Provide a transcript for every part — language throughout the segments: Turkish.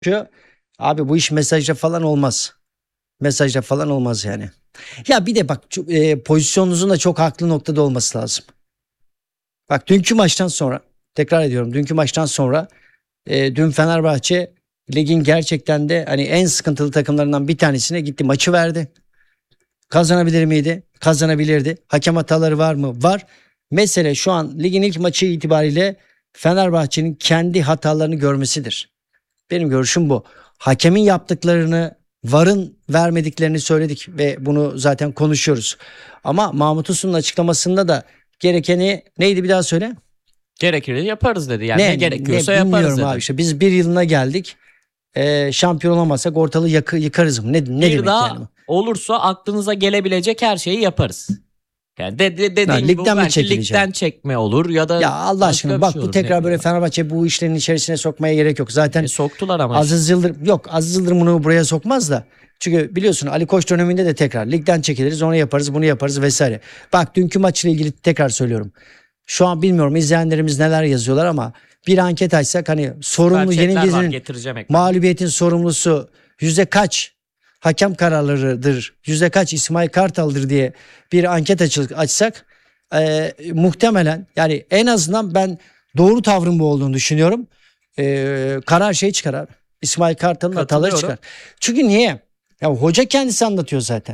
Şu, abi bu iş mesajla falan olmaz. Mesajla falan olmaz yani. Ya bir de bak pozisyonunuzun da çok haklı noktada olması lazım. Bak dünkü maçtan sonra tekrar ediyorum dünkü maçtan sonra dün Fenerbahçe ligin gerçekten de hani en sıkıntılı takımlarından bir tanesine gitti maçı verdi. Kazanabilir miydi? Kazanabilirdi. Hakem hataları var mı? Var. Mesele şu an ligin ilk maçı itibariyle Fenerbahçe'nin kendi hatalarını görmesidir. Benim görüşüm bu. Hakemin yaptıklarını, VAR'ın vermediklerini söyledik ve bunu zaten konuşuyoruz. Ama Mahmut Uslu'nun açıklamasında da gerekeni neydi, bir daha söyle. Gerekir yaparız dedi. Yani ne gerekiyorsa yaparız bilmiyorum dedi. abi, işte biz bir yılına geldik. Şampiyon olamazsak ortalığı yıkarız mı? Ne Bir demek daha yani? olursa aklınıza gelebilecek her şeyi yaparız. Yani dediğin Ha, gibi ligden mi belki çekileceğim? ligden çekme olur ya da Ya Allah başka aşkına bir bak, şey bu olur. tekrar Ne böyle bileyim. Fenerbahçe bu işlerin içerisine sokmaya gerek yok. Zaten Soktular ama Aziz Yıldırım yok, Aziz Yıldırım bunu buraya sokmaz da. Çünkü biliyorsun Ali Koç döneminde de tekrar ligden çekiliriz, onu yaparız, bunu yaparız vesaire. Bak dünkü maçla ilgili tekrar söylüyorum. Şu an bilmiyorum izleyenlerimiz neler yazıyorlar ama bir anket açsak, hani sorumlu Süper chatler var, yenilginin, getireceğim ekrana. mağlubiyetin sorumlusu yüzde kaç hakem kararlarıdır, yüzde kaç İsmail Kartal'dır diye bir anket açsak muhtemelen, yani en azından ben doğru tavrın bu olduğunu düşünüyorum. Karar çıkar abi. İsmail Kartal'ın hataları çıkar. Çünkü niye? Ya hoca kendisi anlatıyor zaten.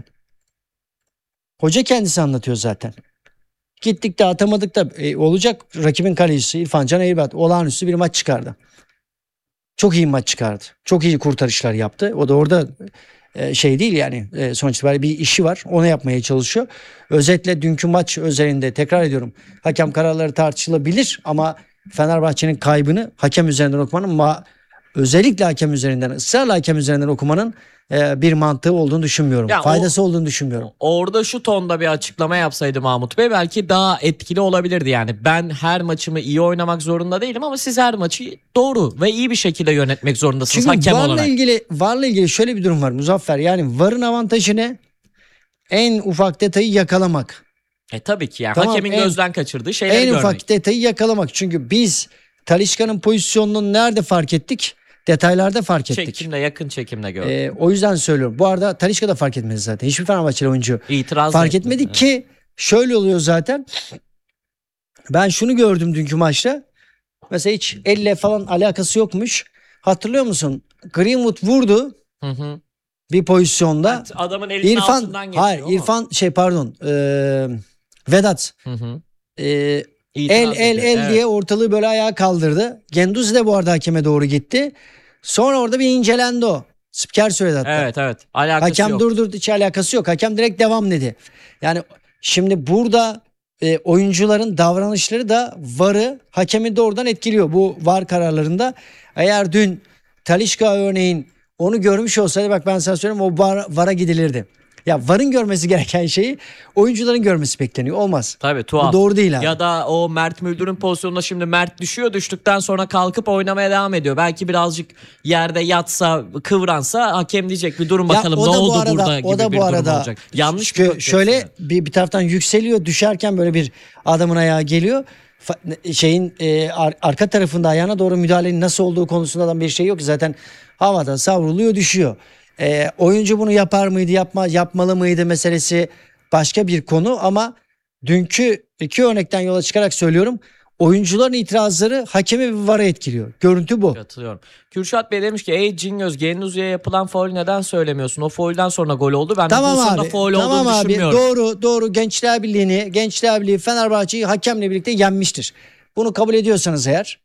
Hoca kendisi anlatıyor zaten. Gittik de atamadık da olacak, rakibin kalecisi İrfan Can Eğribat olağanüstü bir maç çıkardı. Çok iyi maç çıkardı. Çok iyi kurtarışlar yaptı. O da orada şey değil yani, sonuç itibariyle bir işi var. Onu yapmaya çalışıyor. Özetle dünkü maç özelinde tekrar ediyorum. Hakem kararları tartışılabilir ama Fenerbahçe'nin kaybını hakem üzerinden okumanın, özellikle hakem üzerinden, ısrarla hakem üzerinden okumanın bir mantığı olduğunu düşünmüyorum. Ya faydası olduğunu düşünmüyorum. Orada şu tonda bir açıklama yapsaydı Mahmut Bey belki daha etkili olabilirdi. Yani ben her maçımı iyi oynamak zorunda değilim ama siz her maçı doğru ve iyi bir şekilde yönetmek zorundasınız Çünkü hakem VAR'la olarak. ilgili şöyle bir durum var Muzaffer. Yani VAR'ın avantajı ne? En ufak detayı yakalamak. Tabii ki yani Tamam, hakemin gözden kaçırdığı şeyleri görmek. En ufak detayı yakalamak. Çünkü biz Talisca'nın pozisyonunu nerede fark ettik? Detaylarda fark ettik. Çekimde, yakın çekimde gördük. O yüzden söylüyorum. Bu arada Talisca da fark etmedi zaten. Hiçbir Fenerbahçeli oyuncu İtiraz fark etmedi. etmedi ki şöyle oluyor zaten. Ben şunu gördüm dünkü maçta. Mesela hiç elle falan alakası yokmuş. Hatırlıyor musun? Greenwood vurdu Hı. bir pozisyonda. Adamın elinin altından geçiyor. Hayır, İrfan Vedat. Hı. El diye ortalığı böyle ayağa kaldırdı. Genduzi de bu arada hakeme doğru gitti. Sonra orada bir incelendi o. Spiker söyledi hatta. Evet. Alakası Hakem yok. durdurdu, hiç alakası yok. Hakem direkt devam dedi. Yani şimdi burada oyuncuların davranışları da VAR'ı, hakemi doğrudan etkiliyor bu VAR kararlarında. Eğer dün Talisca örneğin onu görmüş olsaydı, bak ben sana söyleyeyim, o VAR'a gidilirdi. Ya VAR'ın görmesi gereken şeyi oyuncuların görmesi bekleniyor. Olmaz. Tabii tuhaf. Bu doğru değil abi. Ya da o Mert Müldür'ün pozisyonunda şimdi Mert düşüyor. Düştükten sonra kalkıp oynamaya devam ediyor. Belki birazcık yerde yatsa, kıvransa hakem diyecek bir durun bakalım ne oldu burada gibi bir durum olacak. Yanlış şöyle bir taraftan yükseliyor, düşerken böyle bir adamın ayağı geliyor. Arka tarafında ayağına doğru müdahalenin nasıl olduğu konusunda da bir şey yok. Zaten havada savruluyor, düşüyor. Oyuncu bunu yapar mıydı, yapmalı mıydı meselesi başka bir konu ama dünkü iki örnekten yola çıkarak söylüyorum. Oyuncuların itirazları hakemi ve VAR'a etkiliyor. Görüntü bu. Katılıyorum. Kürşat Bey demiş ki ey Cingöz, Genduzi'ye yapılan faul neden söylemiyorsun? O faulden sonra gol oldu. Ben Tamam pozisyonda abi. faul Tamam olduğunu abi. düşünmüyorum. Doğru. Gençler Birliği Fenerbahçe'yi hakemle birlikte yenmiştir. Bunu kabul ediyorsanız eğer,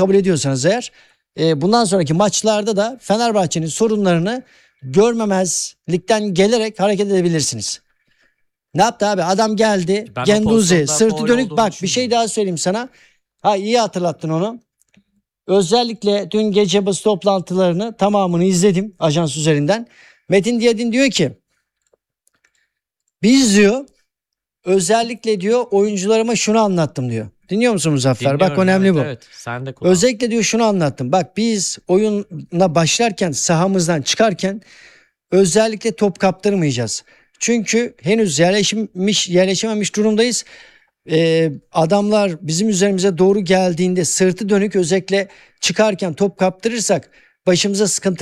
bundan sonraki maçlarda da Fenerbahçe'nin sorunlarını görmemezlikten gelerek hareket edebilirsiniz. Ne yaptı abi? Adam geldi. Ben o Genduzi pozisyonda sırtı faul dönük. olduğunu Bak bir şey daha söyleyeyim sana. İyi hatırlattın onu. Özellikle dün gece basın toplantılarını tamamını izledim ajans üzerinden. Metin Diyadin diyor ki biz diyor özellikle diyor oyuncularıma şunu anlattım diyor. Dinliyor musun Muzaffer? Dinliyorum, Bak önemli bu. Evet, sen de kullan. Özellikle diyor şunu anlattım. Bak biz oyuna başlarken, sahamızdan çıkarken özellikle top kaptırmayacağız. Çünkü henüz yerleşememiş durumdayız. Adamlar bizim üzerimize doğru geldiğinde sırtı dönük, özellikle çıkarken top kaptırırsak başımıza sıkıntı